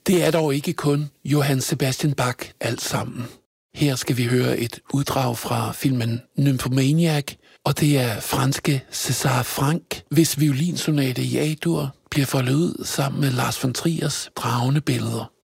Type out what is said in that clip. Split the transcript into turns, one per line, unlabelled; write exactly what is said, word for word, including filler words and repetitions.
Det er dog ikke kun Johann Sebastian Bach alt sammen. Her skal vi høre et uddrag fra filmen Nymphomaniac, og det er franske César Franck, hvis violinsonate i A-dur bliver foldet ud sammen med Lars von Triers Dragende Billeder.